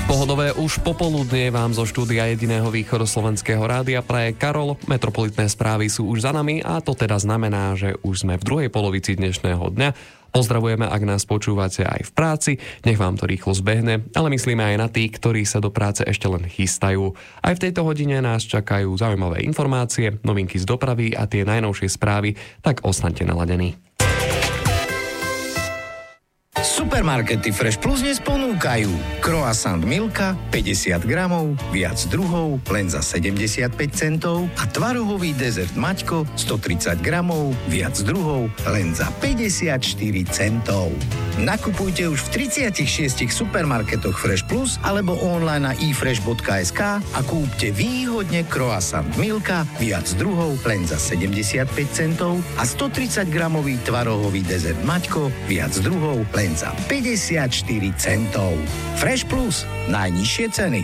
Pohodové už popoludnie vám zo štúdia jediného východoslovenského rádia praje Karol. Metropolitné správy sú už za nami a to teda znamená, že už sme v druhej polovici dnešného dňa. Pozdravujeme, ak nás počúvate aj v práci, nech vám to rýchlo zbehne, ale myslíme aj na tých, ktorí sa do práce ešte len chystajú. Aj v tejto hodine nás čakajú zaujímavé informácie, novinky z dopravy a tie najnovšie správy, tak ostaňte naladení. Supermarkety Fresh Plus dnes ponúkajú croissant Milka 50 gramov, viac druhov, len za 75 centov a tvarohový dezert Maťko 130 gramov, viac druhov, len za 54 centov. Nakupujte už v 36 supermarketoch Fresh Plus alebo online na ifresh.sk a kúpte výhodne croissant Milka, viac druhov, len za 75 centov a 130 gramový tvarohový dezert Maťko, viac druhov, len za 54 centov. Fresh Plus. Najnižšie ceny.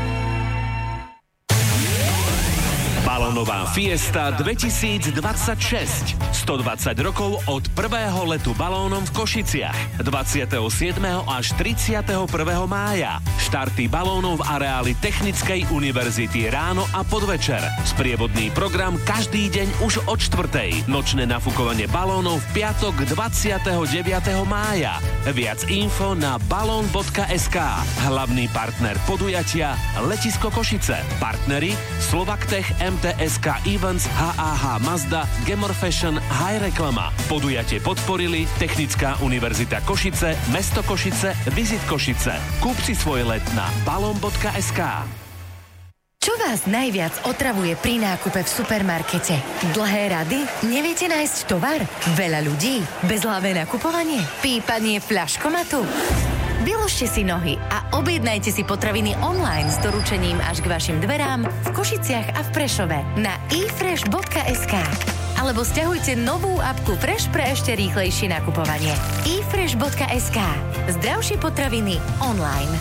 Balónová fiesta 2026. 120 rokov od prvého letu balónom v Košiciach. 27. až 31. mája. Štarty balónov v areáli Technickej univerzity ráno a podvečer. Sprievodný program každý deň už od 4. Nočné nafukovanie balónov v piatok 29. mája. Viac info na balón.sk. Hlavný partner podujatia Letisko Košice. Partneri Slovaktech, MTSK Events, HAH Mazda, Gemor Fashion, High Reklama. Podujatie podporili Technická univerzita Košice, Mesto Košice, Visit Košice. Kúp si svoj let na balon.sk. Čo vás najviac otravuje pri nákupe v supermarkete? Dlhé rady? Neviete nájsť tovar? Veľa ľudí? Bezhlavé nakupovanie? Pípanie fľaškomatu? Vyložte si nohy a objednajte si potraviny online s doručením až k vašim dverám v Košiciach a v Prešove na ifresh.sk. Alebo stiahujte novú apku Fresh pre ešte rýchlejšie nakupovanie. ifresh.sk. Zdravšie potraviny online.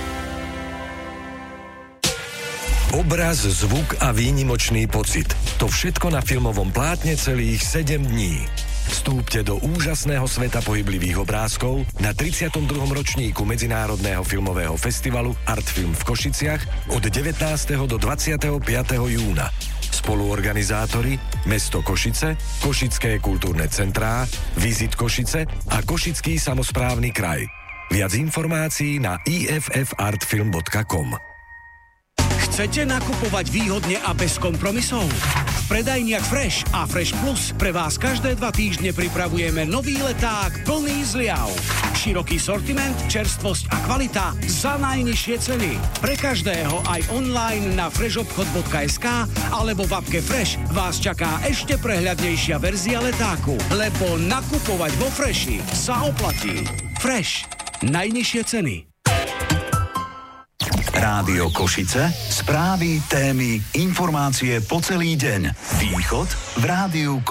Obraz, zvuk a výnimočný pocit. To všetko na filmovom plátne celých 7 dní. Vstúpte do úžasného sveta pohyblivých obrázkov na 32. ročníku Medzinárodného filmového festivalu Artfilm v Košiciach od 19. do 25. júna. Spoluorganizátori Mesto Košice, Košické kultúrne centrá, Visit Košice a Košický samosprávny kraj. Viac informácií na iffrtfilm.com. Chcete nakupovať výhodne a bez kompromisov? V predajniach Fresh a Fresh Plus pre vás každé 2 týždne pripravujeme nový leták plný zliav. Široký sortiment, čerstvosť a kvalita za najnižšie ceny. Pre každého aj online na freshobchod.sk alebo v appke Fresh vás čaká ešte prehľadnejšia verzia letáku, lebo nakupovať vo Freshi sa oplatí. Fresh. Najnižšie ceny. Rádio Košice, správy, témy, informácie po celý deň. Východ v rádiu